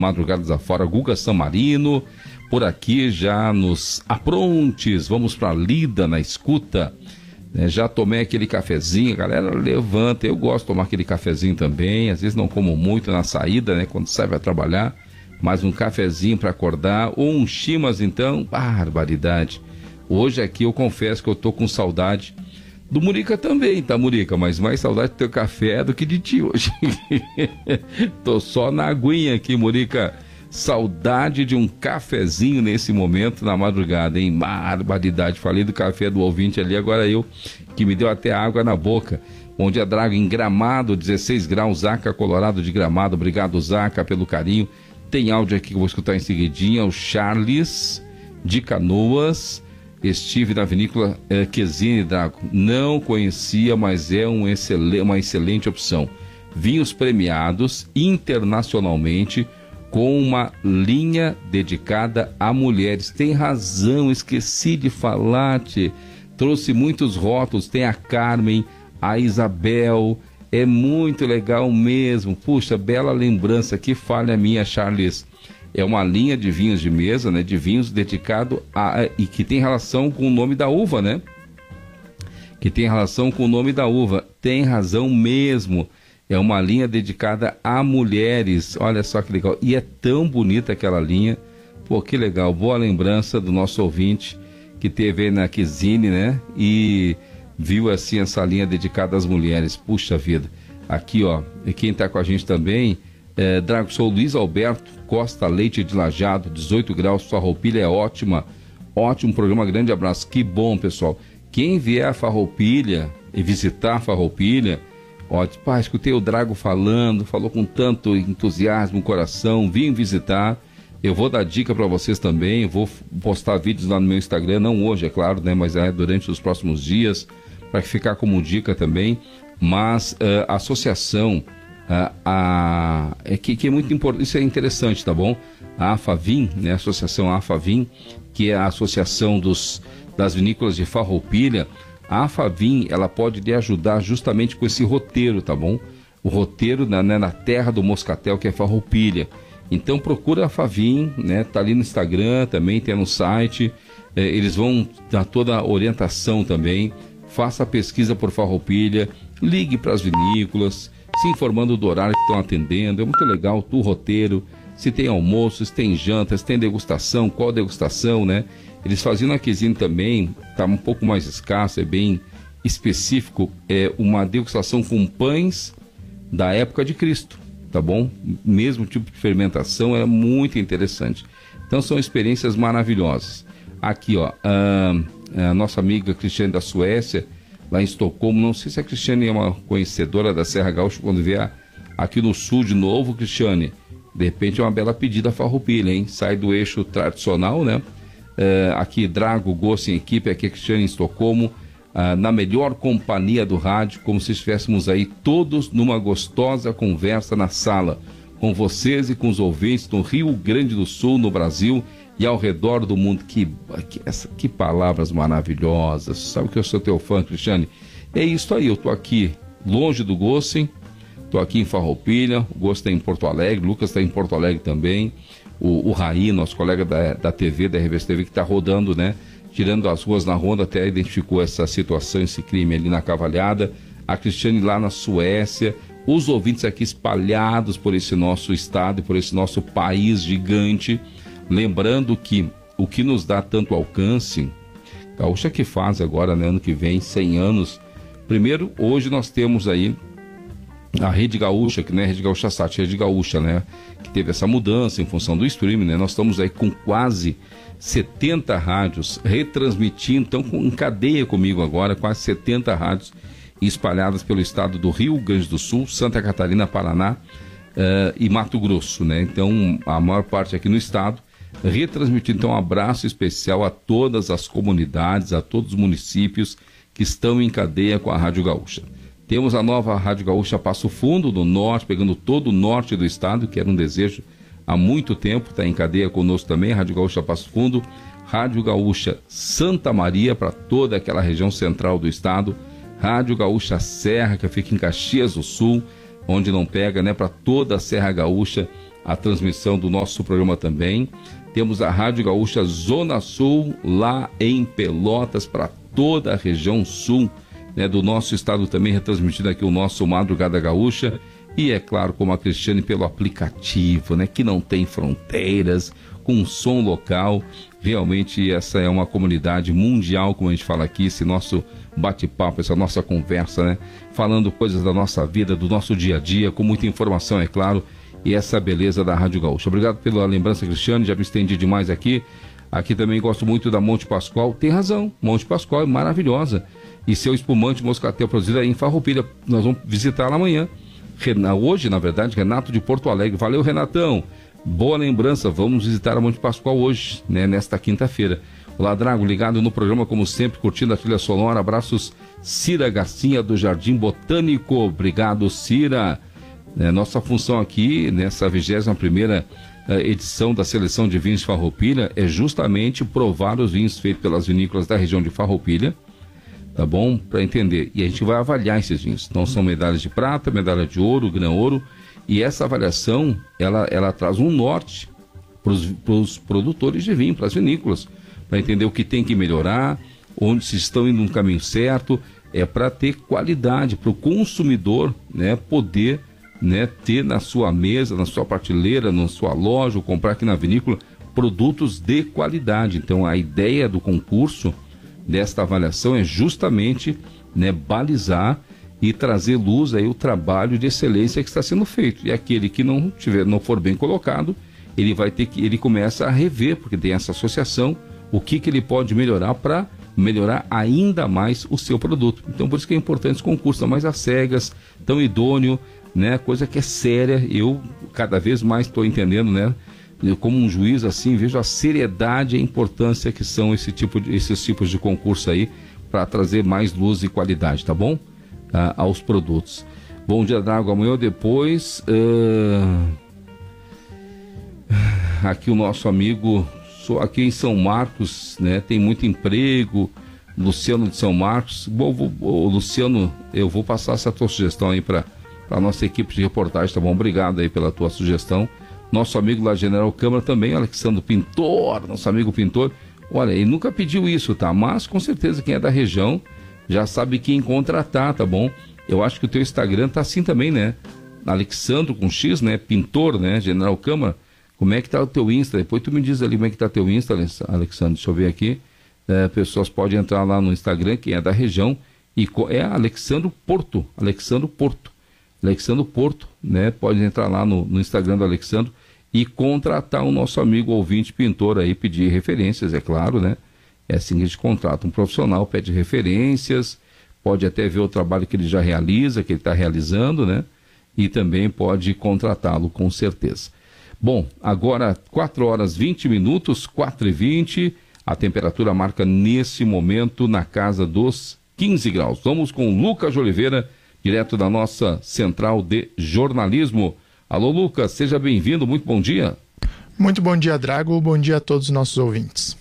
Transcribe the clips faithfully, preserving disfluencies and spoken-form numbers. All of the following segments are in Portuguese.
Madrugadas afora, Guga Samarino, por aqui já nos aprontes, vamos para Lida na escuta. É, já tomei aquele cafezinho, galera, levanta, eu gosto de tomar aquele cafezinho também, às vezes não como muito na saída, né, quando sai para trabalhar, mas um cafezinho para acordar, ou um chimas então, barbaridade. Hoje aqui eu confesso que eu tô com saudade do Murica também, tá, Murica? Mas mais saudade do teu café do que de ti hoje. Tô só na aguinha aqui, Murica. Saudade de um cafezinho nesse momento na madrugada, hein? Barbaridade. Falei do café do ouvinte ali, agora eu, que me deu até água na boca. Bom dia, Drago, em Gramado, dezesseis graus, Zaca, Colorado de Gramado. Obrigado, Zaca, pelo carinho. Tem áudio aqui que eu vou escutar em seguidinha. O Charles, de Canoas. Estive na vinícola eh, Quesini, Drago. Não conhecia, mas é um excel... uma excelente opção. Vinhos premiados internacionalmente, com uma linha dedicada a mulheres. Tem razão, esqueci de falar, te. Trouxe muitos rótulos, tem a Carmen, a Isabel, é muito legal mesmo. Puxa, bela lembrança, que falha minha, Charles. É uma linha de vinhos de mesa, né, de vinhos dedicado a, e que tem relação com o nome da uva, né? Que tem relação com o nome da uva. Tem razão mesmo. É uma linha dedicada a mulheres. Olha só que legal. E é tão bonita aquela linha. Pô, que legal. Boa lembrança do nosso ouvinte que teve aí na Quesini, né? E viu assim essa linha dedicada às mulheres. Puxa vida. Aqui, ó. E quem tá com a gente também, é, Drago, sou Luiz Alberto Costa Leite de Lajado, dezoito graus. Sua roupilha é ótima. Ótimo programa. Grande abraço. Que bom, pessoal. Quem vier a Farroupilha e visitar a Farroupilha, ó, pá, escutei o Drago falando, falou com tanto entusiasmo no coração, vim visitar. Eu vou dar dica para vocês também, vou postar vídeos lá no meu Instagram, não hoje, é claro, né, mas é durante os próximos dias, para ficar como dica também. Mas uh, a associação, uh, a, é que, que é muito importante, isso é interessante, tá bom? A AFAVIN, né, a associação AFAVIN, que é a associação dos, das vinícolas de Farroupilha. A AFAVIN, ela pode lhe ajudar justamente com esse roteiro, tá bom? O roteiro na, né, na terra do moscatel, que é Farroupilha. Então procura a AFAVIN, né? Tá ali no Instagram, também tem no site. É, eles vão dar toda a orientação também. Faça a pesquisa por Farroupilha, ligue para as vinícolas, se informando do horário que estão atendendo. É muito legal o roteiro. Se tem almoço, se tem janta, se tem degustação, qual degustação, né? Eles faziam na Quesini também, está um pouco mais escasso, é bem específico, é uma degustação com pães da época de Cristo, tá bom? Mesmo tipo de fermentação, é muito interessante. Então são experiências maravilhosas. Aqui, ó, a, a nossa amiga Cristiane da Suécia, lá em Estocolmo, não sei se a Cristiane é uma conhecedora da Serra Gaúcha, quando vier aqui no sul de novo, Cristiane, de repente é uma bela pedida a Farroupilha, hein? Sai do eixo tradicional, né? Uh, aqui Drago, Gosto em equipe, aqui Cristiane em Estocolmo, uh, na melhor companhia do rádio, como se estivéssemos aí todos numa gostosa conversa na sala, com vocês e com os ouvintes no Rio Grande do Sul, no Brasil e ao redor do mundo. Que, que, essa, que palavras maravilhosas. Sabe que eu sou teu fã, Cristiane? É isso aí, eu tô aqui longe do Gosto, tô aqui em Farroupilha, o Gosto está em Porto Alegre, o Lucas está em Porto Alegre também. O, o Raí, nosso colega da, da T V, da R B S T V, que está rodando, né? Tirando as ruas na ronda, até identificou essa situação, esse crime ali na Cavalhada. A Cristiane lá na Suécia. Os ouvintes aqui espalhados por esse nosso estado e por esse nosso país gigante. Lembrando que o que nos dá tanto alcance, Gaúcha que faz agora, né, ano que vem, cem anos. Primeiro, hoje nós temos aí a Rede Gaúcha, que não é Rede Gaúcha Sat, é Rede Gaúcha, né? Que teve essa mudança em função do streaming, né? Nós estamos aí com quase setenta rádios retransmitindo, então em cadeia comigo agora, quase setenta rádios espalhadas pelo estado do Rio Grande do Sul, Santa Catarina, Paraná uh, e Mato Grosso, né? Então a maior parte aqui no estado retransmitindo. Então um abraço especial a todas as comunidades, a todos os municípios que estão em cadeia com a Rádio Gaúcha. Temos a nova Rádio Gaúcha Passo Fundo, do norte, pegando todo o norte do estado, que era um desejo há muito tempo, está em cadeia conosco também, Rádio Gaúcha Passo Fundo, Rádio Gaúcha Santa Maria, para toda aquela região central do estado, Rádio Gaúcha Serra, que fica em Caxias do Sul, onde não pega, né, para toda a Serra Gaúcha, a transmissão do nosso programa também. Temos a Rádio Gaúcha Zona Sul, lá em Pelotas, para toda a região sul, né, do nosso estado, também retransmitindo aqui o nosso Madrugada Gaúcha. E é claro, como a Cristiane, pelo aplicativo, né, que não tem fronteiras, com som local. Realmente essa é uma comunidade mundial, como a gente fala aqui, esse nosso bate-papo, essa nossa conversa, né, falando coisas da nossa vida, do nosso dia a dia, com muita informação, é claro, e essa beleza da Rádio Gaúcha. Obrigado pela lembrança, Cristiane, já me estendi demais aqui. Aqui também gosto muito da Monte Pascoal. Tem razão, Monte Pascoal é maravilhosa. E seu espumante moscatel produzido aí em Farroupilha. Nós vamos visitar lá amanhã. Hoje, na verdade, Renato de Porto Alegre. Valeu, Renatão. Boa lembrança. Vamos visitar a Monte Pascoal hoje, né, nesta quinta-feira. Olá, Drago, ligado no programa, como sempre, curtindo a trilha sonora. Abraços, Cira Garcia, do Jardim Botânico. Obrigado, Cira. É, nossa função aqui, nessa vigésima primeira edição da Seleção de Vinhos de Farroupilha, é justamente provar os vinhos feitos pelas vinícolas da região de Farroupilha, tá bom? Para entender. E a gente vai avaliar esses vinhos. Então são medalhas de prata, medalha de ouro, grã-ouro. E essa avaliação, ela, ela traz um norte para os produtores de vinho, para as vinícolas, para entender o que tem que melhorar, onde se estão indo no caminho certo, é para ter qualidade, para o consumidor, né, poder, né, ter na sua mesa, na sua prateleira, na sua loja, ou comprar aqui na vinícola, produtos de qualidade. Então a ideia do concurso, desta avaliação, é justamente, né, balizar e trazer luz aí o trabalho de excelência que está sendo feito. E aquele que não tiver, não for bem colocado, ele vai ter que, ele começa a rever, porque tem essa associação, o que que ele pode melhorar para melhorar ainda mais o seu produto. Então por isso que é importante esse concurso, mais às cegas, tão idôneo, né, coisa que é séria. Eu cada vez mais estou entendendo, né, eu, como um juiz assim, vejo a seriedade e a importância que são esse tipo de, esses tipos de concurso aí, para trazer mais luz e qualidade, tá bom? Ah, aos produtos. Bom dia, Drago. Amanhã ou depois, uh... aqui o nosso amigo, aqui em São Marcos, né, tem muito emprego. Luciano de São Marcos. Bom, vou, oh, Luciano, eu vou passar essa tua sugestão aí para a nossa equipe de reportagem, tá bom? Obrigado aí pela tua sugestão. Nosso amigo lá, General Câmara, também, Alexandre Pintor, nosso amigo Pintor. Olha, ele nunca pediu isso, tá? Mas com certeza quem é da região já sabe quem contratar, tá bom? Eu acho que o teu Instagram tá assim também, né? Alexandre com X, né? Pintor, né? General Câmara. Como é que tá o teu Insta? Depois tu me diz ali como é que tá teu Insta, Alexandre. Deixa eu ver aqui. É, pessoas podem entrar lá no Instagram, quem é da região, e é Alexandre Porto. Alexandre Porto. Alexandre Porto, né? Pode entrar lá no, no Instagram do Alexandre e contratar o nosso amigo ouvinte Pintor aí, pedir referências, é claro, né? É assim que a gente contrata um profissional, pede referências, pode até ver o trabalho que ele já realiza, que ele está realizando, né? E também pode contratá-lo, com certeza. Bom, agora quatro horas e vinte minutos, quatro e vinte, a temperatura marca nesse momento na casa dos quinze graus. Vamos com Lucas de Oliveira, direto da nossa central de jornalismo. Alô, Lucas, seja bem-vindo, muito bom dia. Muito bom dia, Drago, bom dia a todos os nossos ouvintes.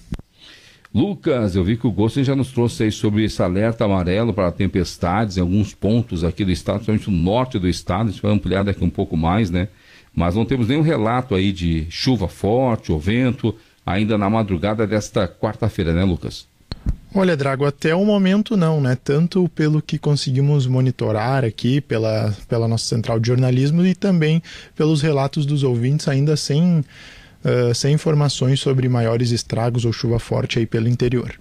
Lucas, eu vi que o Gossen já nos trouxe aí sobre esse alerta amarelo para tempestades em alguns pontos aqui do estado, principalmente no norte do estado. A gente vai ampliar daqui um pouco mais, né? Mas não temos nenhum relato aí de chuva forte ou vento ainda na madrugada desta quarta-feira, né, Lucas? Olha, Drago, até o momento não, né? Tanto pelo que conseguimos monitorar aqui pela, pela nossa central de jornalismo e também pelos relatos dos ouvintes, ainda sem, uh, sem informações sobre maiores estragos ou chuva forte aí pelo interior.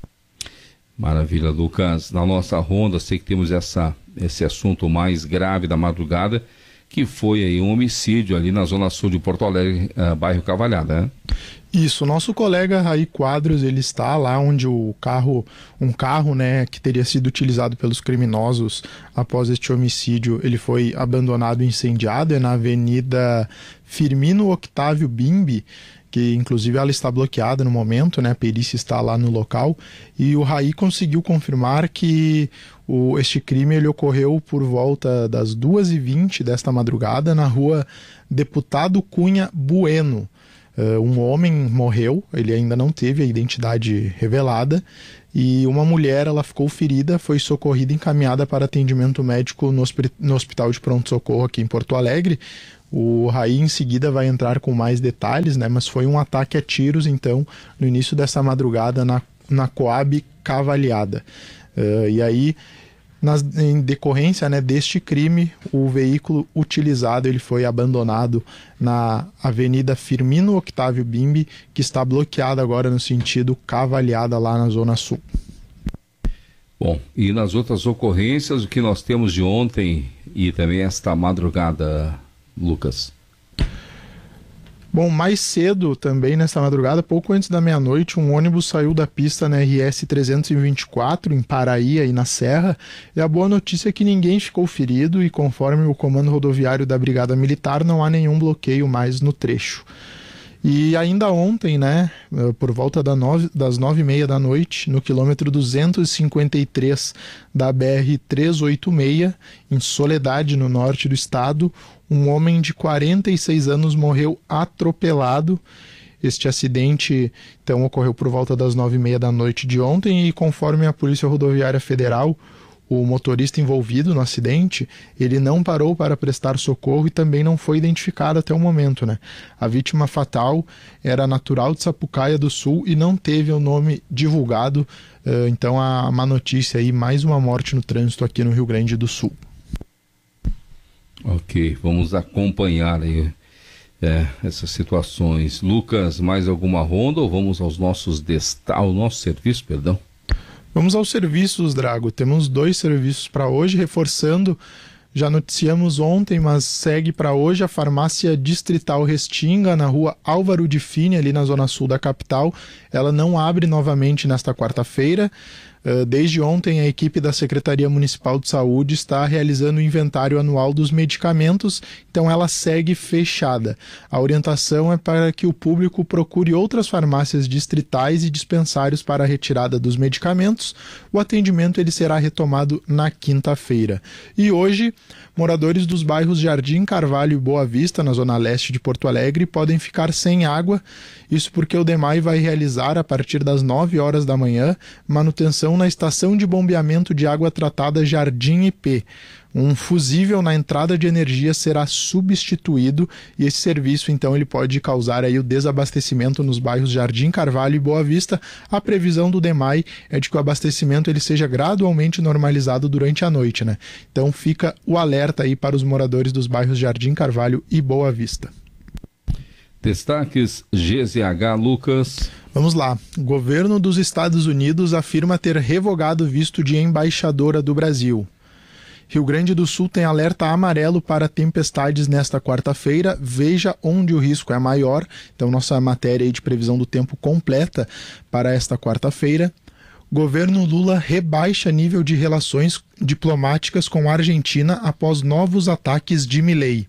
Maravilha, Lucas. Na nossa ronda, sei que temos essa, esse assunto mais grave da madrugada, que foi aí um homicídio ali na zona sul de Porto Alegre, uh, bairro Cavalhada, né? Isso, nosso colega Raí Quadros, ele está lá onde o carro, um carro, né, que teria sido utilizado pelos criminosos após este homicídio, ele foi abandonado e incendiado, é na Avenida Firmino Octávio Bimbi, que inclusive ela está bloqueada no momento, né, a perícia está lá no local, e o Raí conseguiu confirmar que o, este crime ele ocorreu por volta das duas e vinte desta madrugada na rua Deputado Cunha Bueno. Uh, um homem morreu, ele ainda não teve a identidade revelada, e uma mulher, ela ficou ferida, foi socorrida e encaminhada para atendimento médico no, hosp- no hospital de pronto-socorro aqui em Porto Alegre. O Raí em seguida vai entrar com mais detalhes, né? Mas foi um ataque a tiros, então, no início dessa madrugada na, na Coab Cavalhada. Uh, e aí, nas, em decorrência, né, deste crime, o veículo utilizado ele foi abandonado na Avenida Firmino Octávio Bimbi, que está bloqueada agora no sentido Cavalhada, lá na Zona Sul. Bom, e nas outras ocorrências, o que nós temos de ontem e também esta madrugada, Lucas? Bom, mais cedo também nessa madrugada, pouco antes da meia-noite, um ônibus saiu da pista na R S trezentos e vinte e quatro, em Paraí, e na Serra, e a boa notícia é que ninguém ficou ferido e, conforme o comando rodoviário da Brigada Militar, não há nenhum bloqueio mais no trecho. E ainda ontem, né, por volta das nove, das nove e meia da noite, no quilômetro duzentos e cinquenta e três da B R trezentos e oitenta e seis, em Soledade, no norte do estado, um homem de quarenta e seis anos morreu atropelado. Este acidente, então, ocorreu por volta das nove e meia da noite de ontem e, conforme a Polícia Rodoviária Federal, o motorista envolvido no acidente, ele não parou para prestar socorro e também não foi identificado até o momento, né? A vítima fatal era natural de Sapucaia do Sul e não teve o nome divulgado. Uh, então, a má notícia aí, mais uma morte no trânsito aqui no Rio Grande do Sul. Ok, vamos acompanhar aí é, essas situações. Lucas, mais alguma ronda ou vamos aos nossos desta- ao nosso serviço, perdão? Vamos aos serviços, Drago. Temos dois serviços para hoje, reforçando, já noticiamos ontem, mas segue para hoje a farmácia Distrital Restinga, na rua Álvaro de Fini, ali na zona sul da capital. Ela não abre novamente nesta quarta-feira. Desde ontem, a equipe da Secretaria Municipal de Saúde está realizando o inventário anual dos medicamentos, então ela segue fechada. A orientação é para que o público procure outras farmácias distritais e dispensários para a retirada dos medicamentos. O atendimento ele será retomado na quinta-feira. E hoje, moradores dos bairros Jardim Carvalho e Boa Vista, na zona leste de Porto Alegre, podem ficar sem água. Isso porque o DEMAI vai realizar, a partir das nove horas da manhã, manutenção na estação de bombeamento de água tratada Jardim I P. Um fusível na entrada de energia será substituído e esse serviço, então, ele pode causar aí o desabastecimento nos bairros Jardim Carvalho e Boa Vista. A previsão do DEMAI é de que o abastecimento ele seja gradualmente normalizado durante a noite, né? Então fica o alerta aí para os moradores dos bairros Jardim Carvalho e Boa Vista. Destaques G Z H, Lucas. Vamos lá. O governo dos Estados Unidos afirma ter revogado o visto de embaixadora do Brasil. Rio Grande do Sul tem alerta amarelo para tempestades nesta quarta-feira. Veja onde o risco é maior. Então, nossa matéria aí de previsão do tempo completa para esta quarta-feira. Governo Lula rebaixa nível de relações diplomáticas com a Argentina após novos ataques de Milei.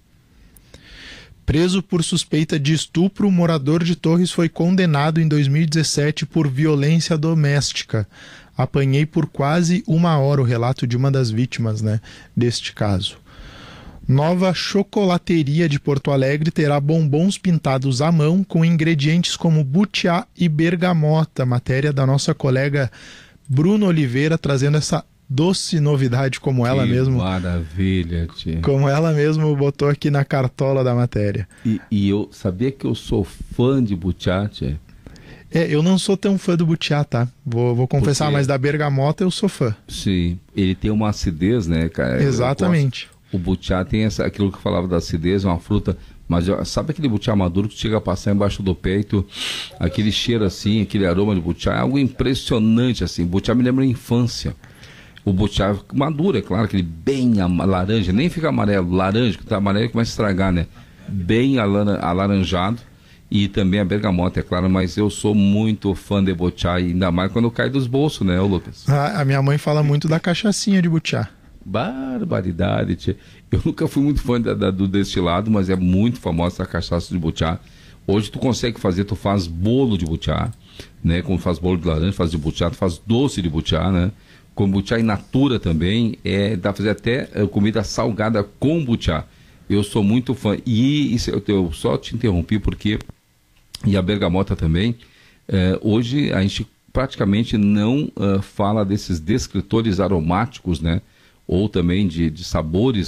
Preso por suspeita de estupro, o morador de Torres foi condenado em dois mil e dezessete por violência doméstica. Apanhei por quase uma hora, o relato de uma das vítimas, né, deste caso. Nova chocolateria de Porto Alegre terá bombons pintados à mão com ingredientes como butiá e bergamota. Matéria da nossa colega Bruna Oliveira, trazendo essa doce novidade, como ela que mesmo. Maravilha, tia. Como ela mesmo botou aqui na cartola da matéria. E, e eu sabia que eu sou fã de butiá, tia? É, eu não sou tão fã do butiá, tá? Vou, vou confessar, Porque... mas da bergamota eu sou fã. Sim, ele tem uma acidez, né, cara? Exatamente. O butiá tem essa, aquilo que eu falava da acidez, é uma fruta, mas sabe aquele butiá maduro que chega a passar embaixo do peito, aquele cheiro assim, aquele aroma de butiá, é algo impressionante, assim. Butiá me lembra a infância. O butiá maduro, é claro, aquele bem laranja, nem fica amarelo, laranja, que tá amarelo começa a estragar, né? Bem alaranjado. E também a bergamota, é claro, mas eu sou muito fã de butiá, ainda mais quando cai dos bolsos, né, Lucas? A, a minha mãe fala muito da cachaçinha de butiá. Barbaridade, tia. Eu nunca fui muito fã da, da, do destilado, mas é muito famosa a cachaça de butiá. Hoje tu consegue fazer, tu faz bolo de butiá, né? Como faz bolo de laranja, faz de butiá, tu faz doce de butiá, né? Com butiá in natura também, é, dá pra fazer até é, comida salgada com butiá. Eu sou muito fã. E isso, eu, eu só te interrompi porque, e a bergamota também, é, hoje a gente praticamente não uh, fala desses descritores aromáticos, né? Ou também de, de sabores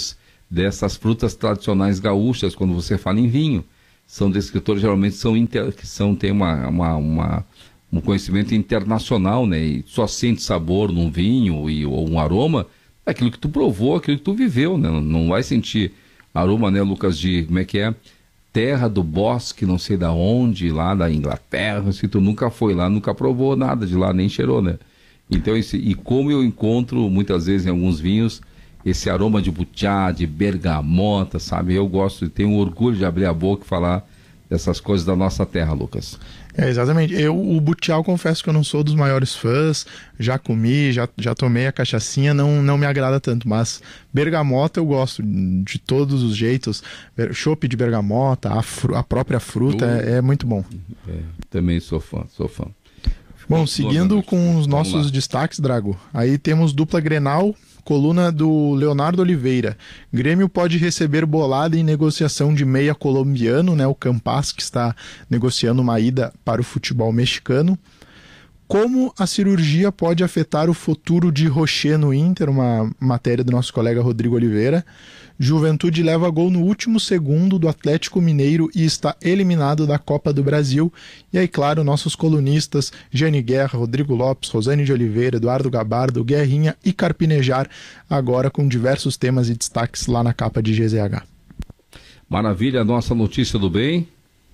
dessas frutas tradicionais gaúchas, quando você fala em vinho. São descritores, geralmente, são inter, que são, tem uma, uma, uma, um conhecimento internacional, né? E só sente sabor num vinho e, ou um aroma, é aquilo que tu provou, aquilo que tu viveu, né? Não, não vai sentir aroma, né, Lucas, de, como é que é? Terra do bosque, não sei da onde, lá da Inglaterra, se tu nunca foi lá, nunca provou nada de lá, nem cheirou, né? Então, esse, e como eu encontro, muitas vezes, em alguns vinhos, esse aroma de butiá, de bergamota, sabe? Eu gosto, tenho orgulho de abrir a boca e falar dessas coisas da nossa terra, Lucas. É, exatamente. Eu, o butiá, eu confesso que eu não sou dos maiores fãs, já comi, já, já tomei a cachaçinha, não, não me agrada tanto, mas bergamota eu gosto de todos os jeitos. Chopp de bergamota, a, fru, a própria fruta, uh, é, é muito bom. É, também sou fã, sou fã. Bom, seguindo com os nossos destaques, Drago, aí temos dupla Grenal, coluna do Leonardo Oliveira. Grêmio pode receber bolada em negociação de meia colombiano, né? O Campas, que está negociando uma ida para o futebol mexicano. Como a cirurgia pode afetar o futuro de Rocher no Inter, uma matéria do nosso colega Rodrigo Oliveira. Juventude leva gol no último segundo do Atlético Mineiro e está eliminado da Copa do Brasil. E aí, claro, nossos colunistas Jane Guerra, Rodrigo Lopes, Rosane de Oliveira, Eduardo Gabardo, Guerrinha e Carpinejar, agora com diversos temas e destaques lá na capa de G Z H. Maravilha, nossa notícia do bem.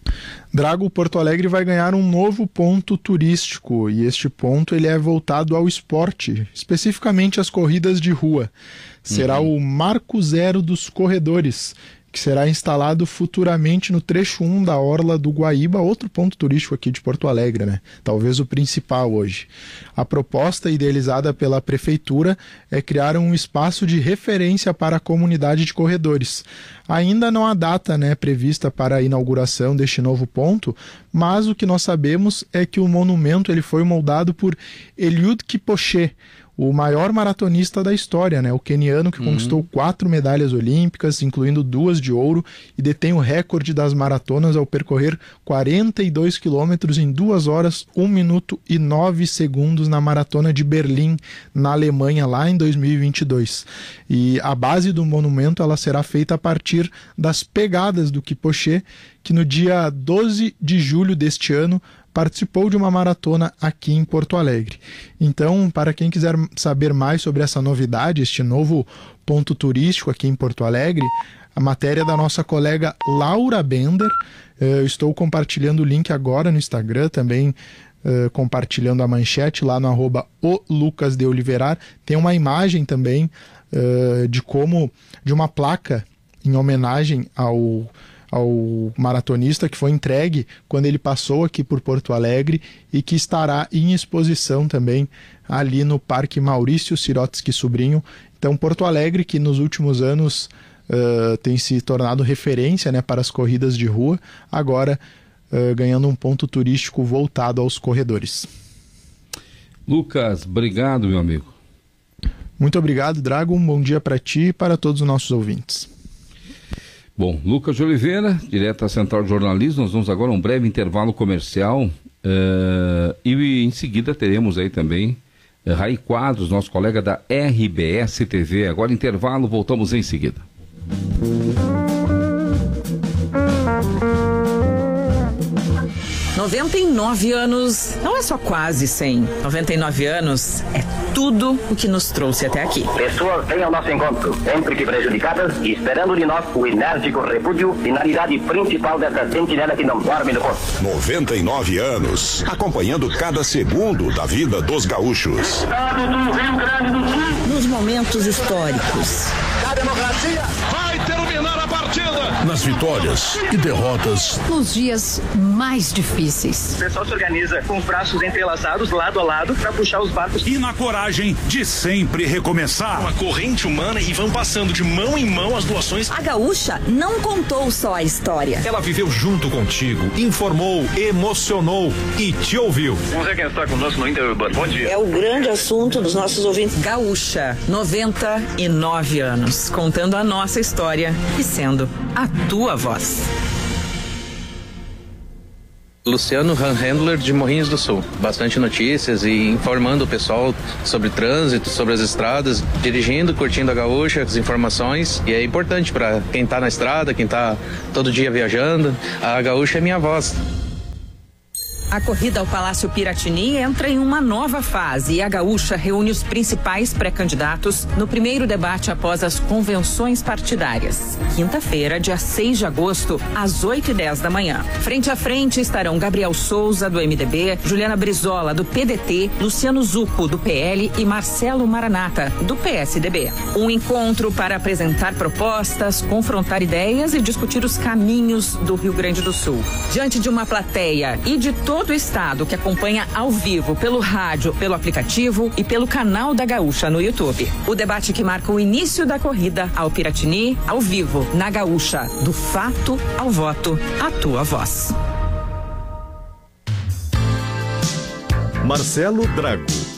Drago, Porto Alegre vai ganhar um novo ponto turístico e este ponto ele é voltado ao esporte, especificamente às corridas de rua. Será uhum. o Marco Zero dos Corredores, que será instalado futuramente no trecho um da Orla do Guaíba, outro ponto turístico aqui de Porto Alegre, né? Talvez o principal hoje. A proposta idealizada pela Prefeitura é criar um espaço de referência para a comunidade de corredores. Ainda não há data, né, prevista para a inauguração deste novo ponto, mas o que nós sabemos é que o monumento ele foi moldado por Eliud Kipchoge, o maior maratonista da história, né? O queniano que uhum. conquistou quatro medalhas olímpicas, incluindo duas de ouro, e detém o recorde das maratonas ao percorrer quarenta e dois quilômetros em duas horas, um minuto e nove segundos na maratona de Berlim, na Alemanha, lá em dois mil e vinte e dois. E a base do monumento ela será feita a partir das pegadas do Kipchoge, que no dia doze de julho deste ano participou de uma maratona aqui em Porto Alegre. Então, para quem quiser saber mais sobre essa novidade, este novo ponto turístico aqui em Porto Alegre, a matéria da nossa colega Laura Bender, eu estou compartilhando o link agora no Instagram, também uh, compartilhando a manchete lá no arroba o Lucas de Oliveira. Tem uma imagem também uh, de como, de uma placa em homenagem ao ao maratonista que foi entregue quando ele passou aqui por Porto Alegre e que estará em exposição também ali no Parque Maurício Sirotsky Sobrinho. Então, Porto Alegre, que nos últimos anos uh, tem se tornado referência, né, para as corridas de rua, agora uh, ganhando um ponto turístico voltado aos corredores. Lucas, obrigado, meu amigo. Muito obrigado, Drago. Um bom dia para ti e para todos os nossos ouvintes. Bom, Lucas de Oliveira, direto da Central de Jornalismo. Nós vamos agora a um breve intervalo comercial uh, e em seguida teremos aí também uh, Raí Quadros, nosso colega da R B S T V. Agora intervalo, voltamos em seguida. noventa e nove anos não é só quase cem. noventa e nove anos é tudo o que nos trouxe até aqui. Pessoas vêm ao nosso encontro, sempre que prejudicadas, e esperando de nós o enérgico repúdio, finalidade principal dessa sentinela que não dorme no posto. noventa e nove anos, acompanhando cada segundo da vida dos gaúchos. Estado do Rio Grande do Sul. Nos momentos históricos. A democracia vai terminar a partida. Nas vitórias e derrotas. Nos dias mais difíceis. O pessoal se organiza com os braços entrelaçados, lado a lado, para puxar os barcos. E na coragem de sempre recomeçar. Uma corrente humana e vão passando de mão em mão as doações. A gaúcha não contou só a história. Ela viveu junto contigo, informou, emocionou e te ouviu. Vamos ver quem está conosco no Interurbano. Bom dia. É o grande assunto dos nossos ouvintes. Gaúcha, noventa e nove anos, contando a nossa história e sendo a tua voz. Luciano Handler de Morrinhos do Sul. Bastante notícias e informando o pessoal sobre trânsito, sobre as estradas, dirigindo, curtindo a Gaúcha, as informações. E é importante para quem tá na estrada, quem tá todo dia viajando. A Gaúcha é minha voz. A corrida ao Palácio Piratini entra em uma nova fase e a Gaúcha reúne os principais pré-candidatos no primeiro debate após as convenções partidárias. Quinta-feira, dia seis de agosto, às oito e dez da manhã. Frente a frente estarão Gabriel Souza, do M D B, Juliana Brizola, do P D T, Luciano Zucco, do P L e Marcelo Maranata, do P S D B. Um encontro para apresentar propostas, confrontar ideias e discutir os caminhos do Rio Grande do Sul. Diante de uma plateia e de todo o estado que acompanha ao vivo pelo rádio, pelo aplicativo e pelo canal da Gaúcha no YouTube. O debate que marca o início da corrida ao Piratini, ao vivo, na Gaúcha, do fato ao voto, a tua voz. Marcelo Drago.